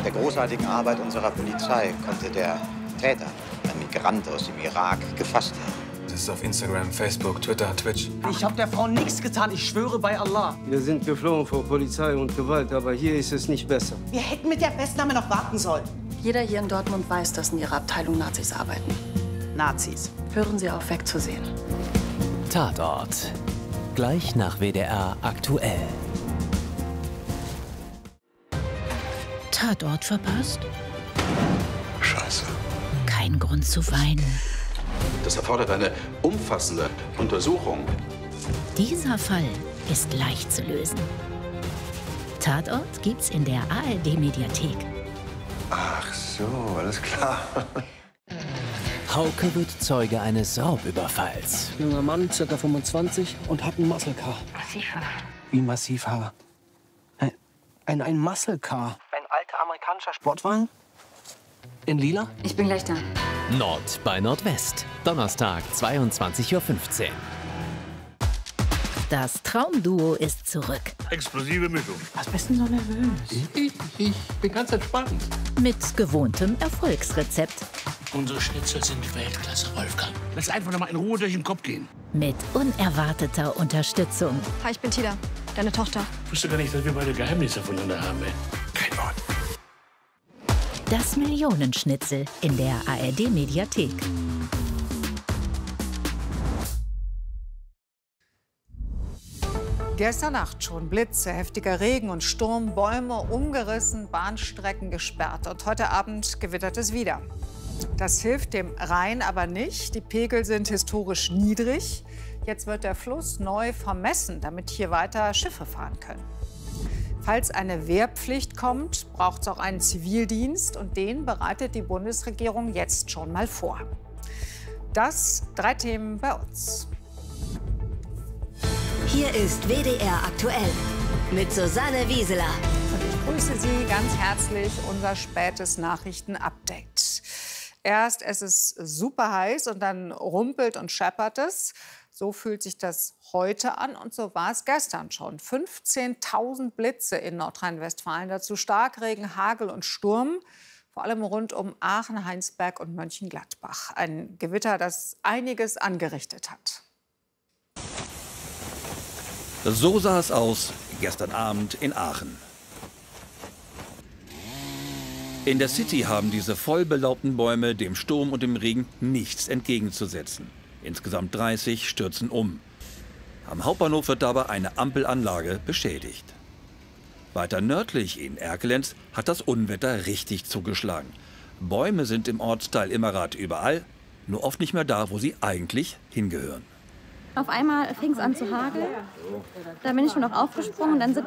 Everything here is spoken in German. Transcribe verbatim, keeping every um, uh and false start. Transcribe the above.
der großartigen Arbeit unserer Polizei konnte der Täter, ein Migrant aus dem Irak, gefasst werden. Das ist auf Instagram, Facebook, Twitter, Twitch. Ich habe der Frau nichts getan, ich schwöre bei Allah. Wir sind geflohen vor Polizei und Gewalt, aber hier ist es nicht besser. Wir hätten mit der Festnahme noch warten sollen. Jeder hier in Dortmund weiß, dass in Ihrer Abteilung Nazis arbeiten. Nazis. Hören Sie auf, wegzusehen. Tatort. Gleich nach W D R aktuell. Tatort verpasst? Scheiße. Kein Grund zu weinen. Das erfordert eine umfassende Untersuchung. Dieser Fall ist leicht zu lösen. Tatort gibt's in der A R D-Mediathek. Ach so, alles klar. Hauke wird Zeuge eines Raubüberfalls. Junger Mann, ca. fünfundzwanzig und hat ein Muscle Car. Massiver. Wie massiv Haar? Ein, ein, ein Muscle Car. Ein alter amerikanischer Sportwagen? In lila? Ich bin gleich da. Nord bei Nordwest. Donnerstag, zweiundzwanzig Uhr fünfzehn. Das Traumduo ist zurück. Explosive Mischung. Was bist du denn so nervös? Ich, ich bin ganz entspannt. Mit gewohntem Erfolgsrezept. Unsere Schnitzel sind Weltklasse, Wolfgang. Lass einfach noch mal in Ruhe durch den Kopf gehen. Mit unerwarteter Unterstützung. Hi, ich bin Tida, deine Tochter. Ich wusste gar nicht, dass wir beide Geheimnisse voneinander haben, ey. Kein Wort. Das Millionenschnitzel in der A R D-Mediathek. Gestern Nacht schon Blitze, heftiger Regen und Sturm, Bäume umgerissen, Bahnstrecken gesperrt. Und heute Abend gewittert es wieder. Das hilft dem Rhein aber nicht. Die Pegel sind historisch niedrig. Jetzt wird der Fluss neu vermessen, damit hier weiter Schiffe fahren können. Falls eine Wehrpflicht kommt, braucht es auch einen Zivildienst. Und den bereitet die Bundesregierung jetzt schon mal vor. Das drei Themen bei uns. Hier ist W D R aktuell mit Susanne Wieseler. Und ich grüße Sie ganz herzlich, unser spätes Nachrichtenupdate. Erst es ist super heiß und dann rumpelt und scheppert es. So fühlt sich das heute an und so war es gestern schon. fünfzehntausend Blitze in Nordrhein-Westfalen, dazu Starkregen, Hagel und Sturm. Vor allem rund um Aachen, Heinsberg und Mönchengladbach. Ein Gewitter, das einiges angerichtet hat. So sah es aus gestern Abend in Aachen. In der City haben diese voll belaubten Bäume dem Sturm und dem Regen nichts entgegenzusetzen. Insgesamt dreißig stürzen um. Am Hauptbahnhof wird dabei eine Ampelanlage beschädigt. Weiter nördlich in Erkelenz hat das Unwetter richtig zugeschlagen. Bäume sind im Ortsteil Immerath überall, nur oft nicht mehr da, wo sie eigentlich hingehören. Auf einmal fing es an zu hageln. Da bin ich schon noch aufgesprungen. Dann sind